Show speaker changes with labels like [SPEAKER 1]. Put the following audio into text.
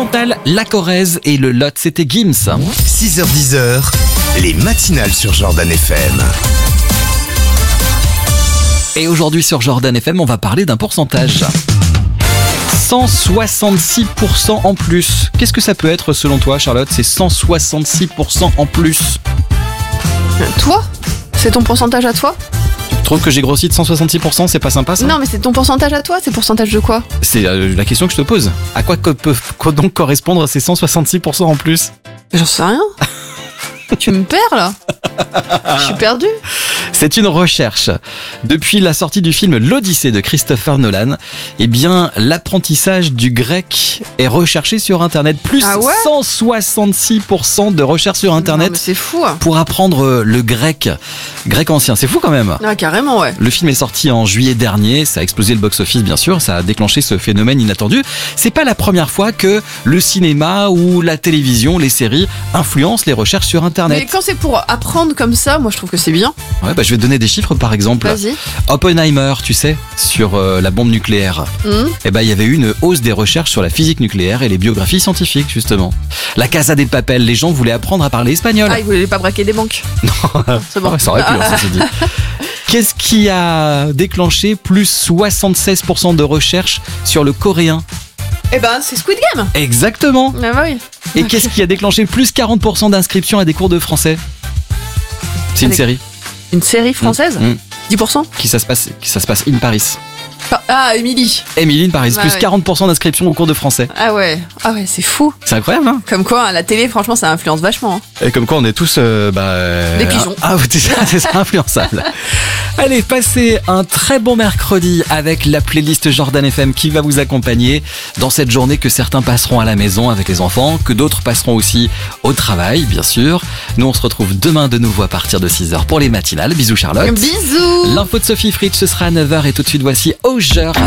[SPEAKER 1] Cantal, la Corrèze et le Lot, c'était Gims.
[SPEAKER 2] 6h-10h, les matinales sur Jordan FM.
[SPEAKER 1] Et aujourd'hui sur Jordan FM, on va parler d'un pourcentage. 166% en plus. Qu'est-ce que ça peut être selon toi, Charlotte? C'est 166% en plus.
[SPEAKER 3] Toi? C'est ton pourcentage à toi?
[SPEAKER 1] Tu trouves que j'ai grossi de 166%? C'est pas sympa ça?
[SPEAKER 3] Non, mais c'est ton pourcentage à toi. C'est pourcentage de quoi?
[SPEAKER 1] C'est la question que je te pose. À quoi peuvent donc correspondre ces 166% en plus?
[SPEAKER 3] J'en sais rien. Tu me perds là. Je suis perdu.
[SPEAKER 1] C'est une recherche. Depuis la sortie du film L'Odyssée de Christopher Nolan, eh bien, l'apprentissage du grec est recherché sur Internet. Plus 166% de recherche sur Internet.
[SPEAKER 3] Non, mais c'est fou.
[SPEAKER 1] Pour apprendre le grec ancien. C'est fou quand même.
[SPEAKER 3] Ah, carrément, ouais.
[SPEAKER 1] Le film est sorti en juillet dernier. Ça a explosé le box-office, bien sûr. Ça a déclenché ce phénomène inattendu. C'est pas la première fois que le cinéma ou la télévision, les séries influencent les recherches sur Internet.
[SPEAKER 3] Mais quand c'est pour apprendre comme ça, moi je trouve que c'est bien.
[SPEAKER 1] Ouais, je vais te donner des chiffres par exemple.
[SPEAKER 3] Vas-y.
[SPEAKER 1] Oppenheimer, tu sais, sur la bombe nucléaire. Eh ben, il y avait eu une hausse des recherches sur la physique nucléaire et les biographies scientifiques, justement. La Casa de Papel, les gens voulaient apprendre à parler espagnol.
[SPEAKER 3] Ah, ils voulaient pas braquer des banques.
[SPEAKER 1] Non,
[SPEAKER 3] c'est bon.
[SPEAKER 1] Ouais, ça aurait pu, ça s'est dit. Qu'est-ce qui a déclenché plus 76% de recherches sur le coréen?
[SPEAKER 3] Eh ben, c'est Squid Game.
[SPEAKER 1] Exactement.
[SPEAKER 3] Ah bah oui.
[SPEAKER 1] Et qu'est-ce qui a déclenché plus 40% d'inscriptions à des cours de français? C'est une série.
[SPEAKER 3] Une série française 10%.
[SPEAKER 1] Qui ça se passe in Paris.
[SPEAKER 3] Ah, Emily
[SPEAKER 1] in Paris,
[SPEAKER 3] bah
[SPEAKER 1] plus
[SPEAKER 3] ouais.
[SPEAKER 1] 40% d'inscriptions au cours de français.
[SPEAKER 3] Ah ouais, c'est fou.
[SPEAKER 1] C'est incroyable, hein?
[SPEAKER 3] Comme quoi, à la télé, franchement, ça influence vachement. Hein.
[SPEAKER 1] Et comme quoi, on est tous...
[SPEAKER 3] des pigeons.
[SPEAKER 1] Ah, c'est ça, influençable. Allez, passez un très bon mercredi avec la playlist Jordan FM qui va vous accompagner dans cette journée que certains passeront à la maison avec les enfants, que d'autres passeront aussi au travail, bien sûr. Nous, on se retrouve demain de nouveau à partir de 6h pour les matinales. Bisous, Charlotte.
[SPEAKER 3] Bisous.
[SPEAKER 1] L'info de Sophie Fritsch, ce sera à 9h et tout de suite, voici Auger.